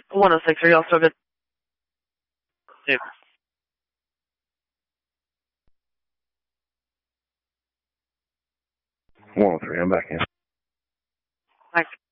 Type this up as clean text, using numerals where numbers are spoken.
106, are y'all still good? Yeah. 103, I'm back in. Thanks.